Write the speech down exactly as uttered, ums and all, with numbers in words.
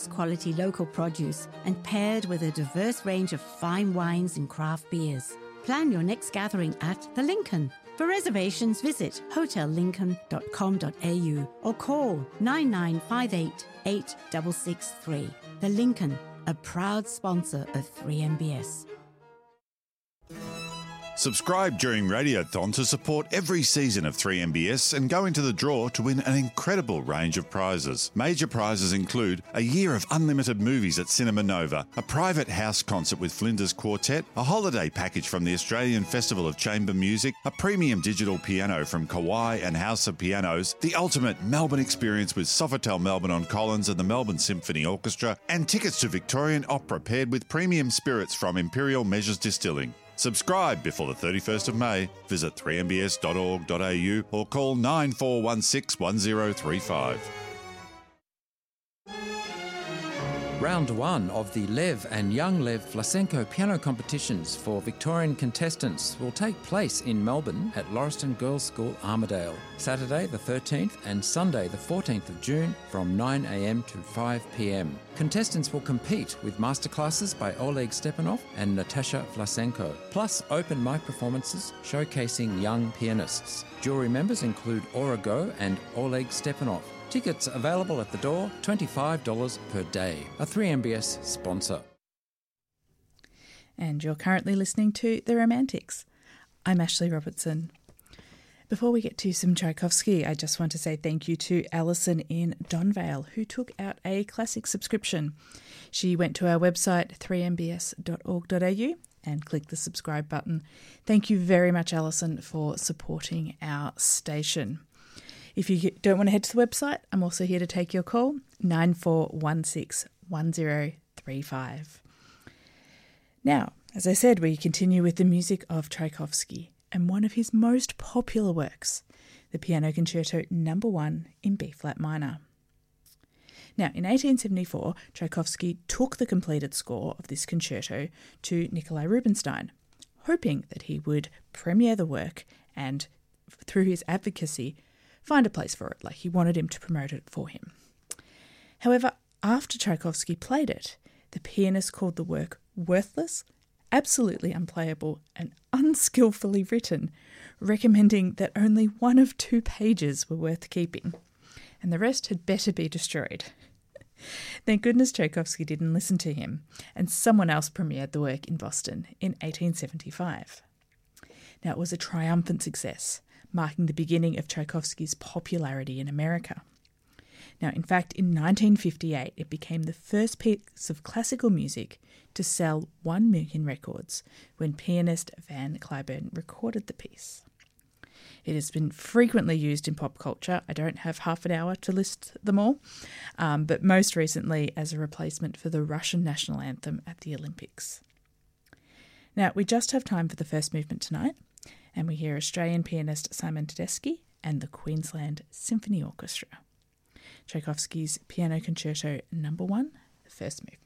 quality local produce and paired with a diverse range of fine wines and craft beers. Plan your next gathering at The Lincoln. For reservations, visit hotel lincoln dot com dot a u or call nine nine five eight, eight six six three. The Lincoln, a proud sponsor of three M B S. Subscribe during Radiothon to support every season of three M B S and go into the draw to win an incredible range of prizes. Major prizes include a year of unlimited movies at Cinema Nova, a private house concert with Flinders Quartet, a holiday package from the Australian Festival of Chamber Music, a premium digital piano from Kawai and House of Pianos, the ultimate Melbourne experience with Sofitel Melbourne on Collins and the Melbourne Symphony Orchestra, and tickets to Victorian Opera paired with premium spirits from Imperial Measures Distilling. Subscribe before the thirty-first of May. Visit three m b s dot org dot a u or call nine four one six, one zero three five. Round one of the Lev and Young Lev Vlasenko piano competitions for Victorian contestants will take place in Melbourne at Lauriston Girls' School, Armidale, Saturday the thirteenth and Sunday the fourteenth of June from nine a m to five p m. Contestants will compete with masterclasses by Oleg Stepanov and Natasha Vlasenko, plus open mic performances showcasing young pianists. Jury members include Aura Go and Oleg Stepanov. Tickets available at the door, twenty-five dollars per day. A three M B S sponsor. And you're currently listening to The Romantics. I'm Ashley Robertson. Before we get to some Tchaikovsky, I just want to say thank you to Alison in Donvale, who took out a classic subscription. She went to our website, three m b s dot org dot a u, and clicked the subscribe button. Thank you very much, Alison, for supporting our station. If you don't want to head to the website, I'm also here to take your call, nine four one six, one zero three five. Now, as I said, we continue with the music of Tchaikovsky and one of his most popular works, the Piano Concerto Number One in B-flat minor. Now, in eighteen seventy-four, Tchaikovsky took the completed score of this concerto to Nikolai Rubinstein, hoping that he would premiere the work and, through his advocacy, find a place for it, like he wanted him to promote it for him. However, after Tchaikovsky played it, the pianist called the work worthless, absolutely unplayable, and unskillfully written, recommending that only one of two pages were worth keeping, and the rest had better be destroyed. Thank goodness Tchaikovsky didn't listen to him, and someone else premiered the work in Boston in eighteen seventy-five. Now, it was a triumphant success, marking the beginning of Tchaikovsky's popularity in America. Now, in fact, in nineteen fifty-eight, it became the first piece of classical music to sell one million records when pianist Van Cliburn recorded the piece. It has been frequently used in pop culture. I don't have half an hour to list them all, um, but most recently as a replacement for the Russian national anthem at the Olympics. Now, we just have time for the first movement tonight, and we hear Australian pianist Simon Tedeschi and the Queensland Symphony Orchestra. Tchaikovsky's Piano Concerto Number One, the first movement.